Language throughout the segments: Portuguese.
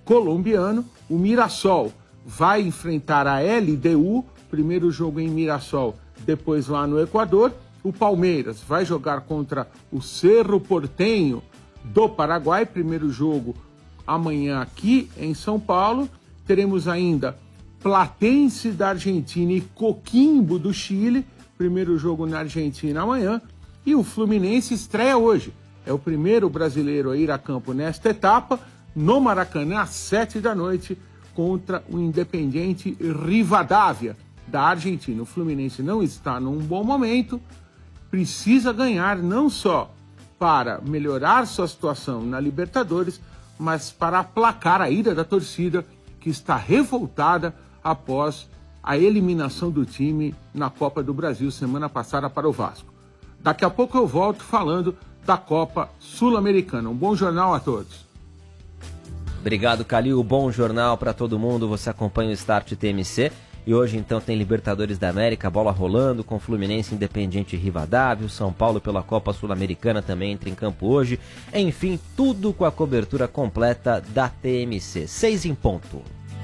colombiano. O Mirassol vai enfrentar a LDU, primeiro jogo em Mirassol, depois lá no Equador. O Palmeiras vai jogar contra o Cerro Porteño do Paraguai, primeiro jogo amanhã aqui em São Paulo. Teremos ainda Platense da Argentina e Coquimbo do Chile, primeiro jogo na Argentina amanhã. E o Fluminense estreia hoje. É o primeiro brasileiro a ir a campo nesta etapa, no Maracanã, às 7h, contra o Independiente Rivadavia da Argentina. O Fluminense não está num bom momento, precisa ganhar não só para melhorar sua situação na Libertadores, mas para aplacar a ira da torcida, que está revoltada após a eliminação do time na Copa do Brasil semana passada para o Vasco. Daqui a pouco eu volto falando da Copa Sul-Americana. Um bom jornal a todos. Obrigado, Calil. Bom jornal para todo mundo. Você acompanha o Start TMC. E hoje, então, tem Libertadores da América, bola rolando, com Fluminense, Independiente Rivadavia. São Paulo pela Copa Sul-Americana também entra em campo hoje. Enfim, tudo com a cobertura completa da TMC. 6 em ponto.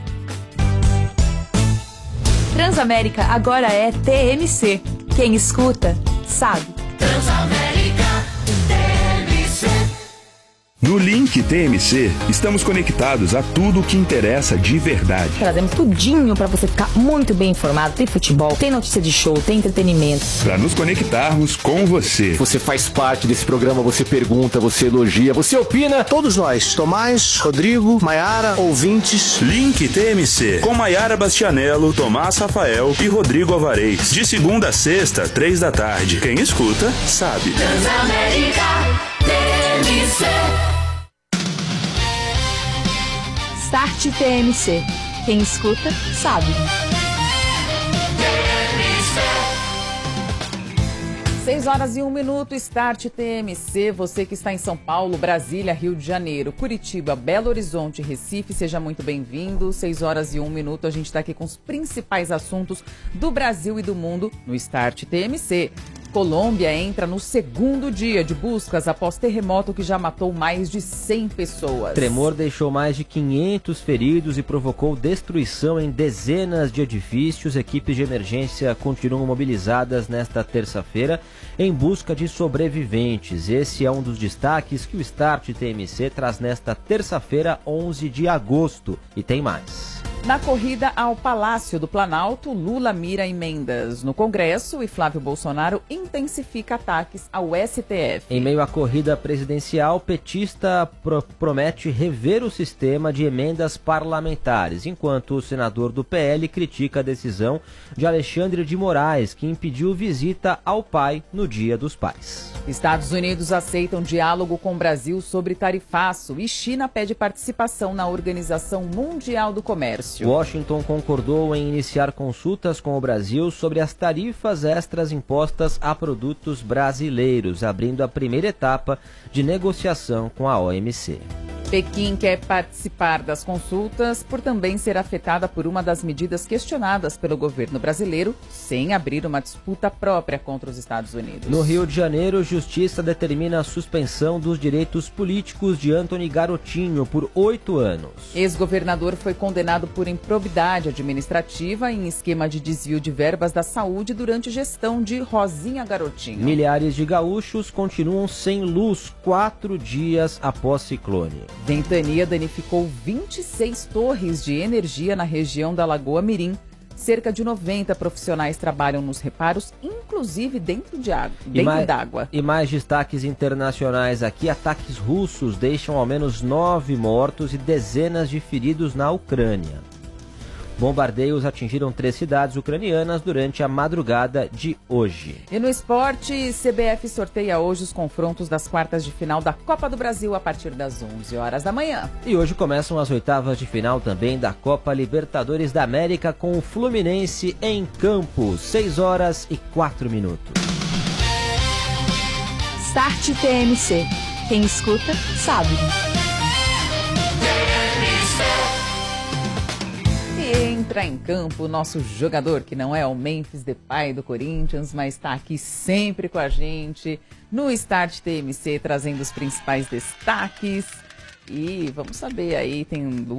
Transamérica agora é TMC. Quem escuta, sabe. Transamérica TMC. No Link TMC, estamos conectados a tudo o que interessa de verdade. Trazemos tudinho pra você ficar muito bem informado. Tem futebol, tem notícia de show, tem entretenimento. Para nos conectarmos com você. Você faz parte desse programa, você pergunta, você elogia, você opina. Todos nós, Tomás, Rodrigo, Maiara, ouvintes. Link TMC, com Maiara Bastianello, Tomás Rafael e Rodrigo Alvarez. De segunda a sexta, 15h. Quem escuta, sabe. Transamérica TMC. Start TMC. Quem escuta, sabe. 6h01, Start TMC. Você que está em São Paulo, Brasília, Rio de Janeiro, Curitiba, Belo Horizonte, Recife, seja muito bem-vindo. 6h01, a gente está aqui com os principais assuntos do Brasil e do mundo no Start TMC. Colômbia entra no segundo dia de buscas após terremoto que já matou mais de 100 pessoas. Tremor deixou mais de 500 feridos e provocou destruição em dezenas de edifícios. Equipes de emergência continuam mobilizadas nesta terça-feira em busca de sobreviventes. Esse é um dos destaques que o Start TMC traz nesta terça-feira, 11 de agosto. E tem mais. Na corrida ao Palácio do Planalto, Lula mira emendas no Congresso e Flávio Bolsonaro intensifica ataques ao STF. Em meio à corrida presidencial, petista promete rever o sistema de emendas parlamentares, enquanto o senador do PL critica a decisão de Alexandre de Moraes, que impediu visita ao pai no Dia dos Pais. Estados Unidos aceitam diálogo com o Brasil sobre tarifaço e China pede participação na Organização Mundial do Comércio. Washington concordou em iniciar consultas com o Brasil sobre as tarifas extras impostas a produtos brasileiros, abrindo a primeira etapa de negociação com a OMC. Pequim quer participar das consultas por também ser afetada por uma das medidas questionadas pelo governo brasileiro, sem abrir uma disputa própria contra os Estados Unidos. No Rio de Janeiro, Justiça determina a suspensão dos direitos políticos de Antony Garotinho por 8 anos. Ex-governador foi condenado por improbidade administrativa em esquema de desvio de verbas da saúde durante gestão de Rosinha Garotinho. Milhares de gaúchos continuam sem luz 4 dias após ciclone. Ventania danificou 26 torres de energia na região da Lagoa Mirim. Cerca de 90 profissionais trabalham nos reparos, inclusive dentro d'água. E mais destaques internacionais aqui. Ataques russos deixam ao menos 9 mortos e dezenas de feridos na Ucrânia. Bombardeios atingiram 3 cidades ucranianas durante a madrugada de hoje. E no esporte, CBF sorteia hoje os confrontos das quartas de final da Copa do Brasil a partir das 11h da manhã. E hoje começam as oitavas de final também da Copa Libertadores da América com o Fluminense em campo. 6h04. Start TMC. Quem escuta, sabe. Entra em campo o nosso jogador, que não é o Memphis Depay do Corinthians, mas está aqui sempre com a gente no Start TMC, trazendo os principais destaques. E vamos saber aí, tem